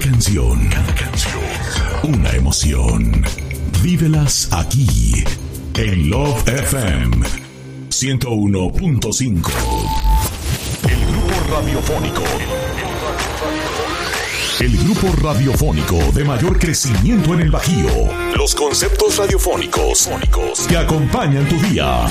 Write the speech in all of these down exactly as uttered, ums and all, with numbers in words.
canción, cada canción, una emoción. Vívelas aquí, en Love F M ciento uno punto cinco. El grupo radiofónico. El grupo radiofónico de mayor crecimiento en el Bajío. Los conceptos radiofónicos que acompañan tu día.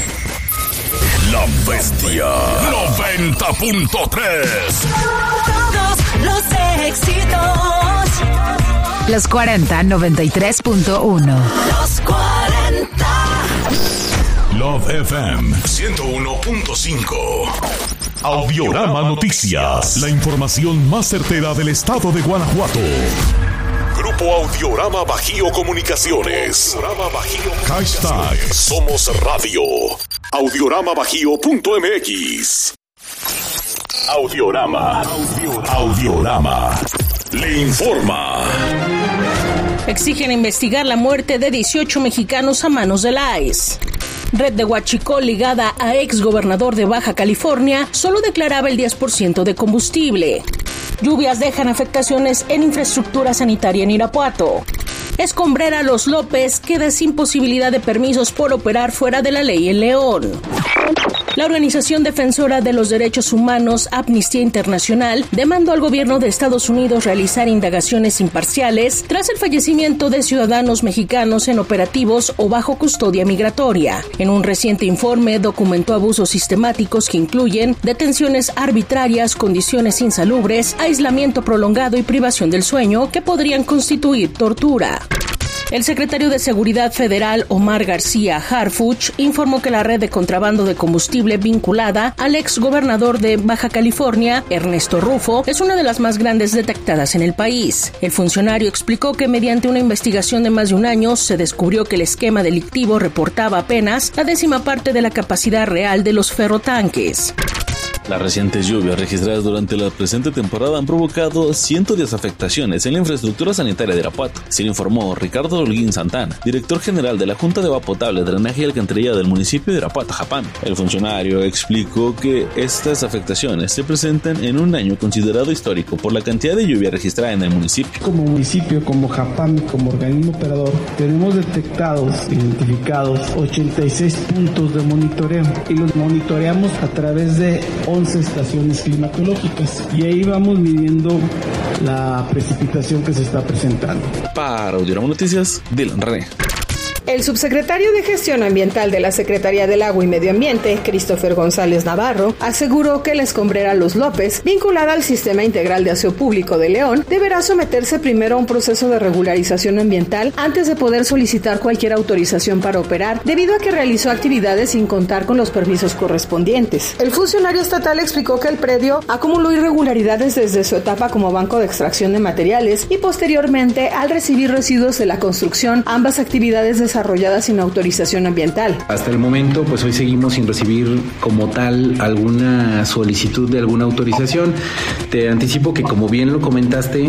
La Bestia noventa punto tres. Todos los éxitos. Los cuarenta, noventa y tres punto uno. Los cuarenta. Love F M ciento uno punto cinco. Audiorama Noticias. La información más certera del estado de Guanajuato. Grupo Audiorama Bajío Comunicaciones. Audiorama Bajío. Hashtag Somos Radio. Audiorama Bajío punto M X. Audiorama. Audiorama. Le informa. Exigen investigar la muerte de dieciocho mexicanos a manos de la I C E. Red de Huachicol ligada a ex gobernador de Baja California solo declaraba el diez por ciento de combustible. Lluvias dejan afectaciones en infraestructura sanitaria en Irapuato. Escombrera Los López queda sin posibilidad de permisos por operar fuera de la ley en León. La organización defensora de los derechos humanos Amnistía Internacional demandó al gobierno de Estados Unidos realizar indagaciones imparciales tras el fallecimiento de ciudadanos mexicanos en operativos o bajo custodia migratoria. En un reciente informe documentó abusos sistemáticos que incluyen detenciones arbitrarias, condiciones insalubres, aislamiento prolongado y privación del sueño que podrían constituir tortura. El secretario de Seguridad Federal, Omar García Harfuch, informó que la red de contrabando de combustible vinculada al ex gobernador de Baja California, Ernesto Rufo, es una de las más grandes detectadas en el país. El funcionario explicó que mediante una investigación de más de un año se descubrió que el esquema delictivo reportaba apenas la décima parte de la capacidad real de los ferrotanques. Las recientes lluvias registradas durante la presente temporada han provocado ciento diez afectaciones en la infraestructura sanitaria de Irapuato. Se le informó Ricardo Holguín Santana, director general de la Junta de Agua Potable, Drenaje y Alcantarilla del municipio de Irapuato, Japán. El funcionario explicó que estas afectaciones se presentan en un año considerado histórico por la cantidad de lluvia registrada en el municipio. Como municipio, como Japán, como organismo operador, tenemos detectados, identificados ochenta y seis puntos de monitoreo y los monitoreamos a través de once estaciones climatológicas y ahí vamos midiendo la precipitación que se está presentando. Para Audiorama Noticias, Dylan René. El subsecretario de Gestión Ambiental de la Secretaría del Agua y Medio Ambiente, Christopher González Navarro, aseguró que la escombrera Los López, vinculada al Sistema Integral de Aseo Público de León, deberá someterse primero a un proceso de regularización ambiental antes de poder solicitar cualquier autorización para operar, debido a que realizó actividades sin contar con los permisos correspondientes. El funcionario estatal explicó que el predio acumuló irregularidades desde su etapa como banco de extracción de materiales y posteriormente al recibir residuos de la construcción, ambas actividades de desarrolladas sin autorización ambiental. Hasta el momento, pues hoy seguimos sin recibir como tal alguna solicitud de alguna autorización. Te anticipo que, como bien lo comentaste,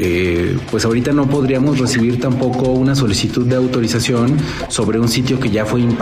eh, pues ahorita no podríamos recibir tampoco una solicitud de autorización sobre un sitio que ya fue impartido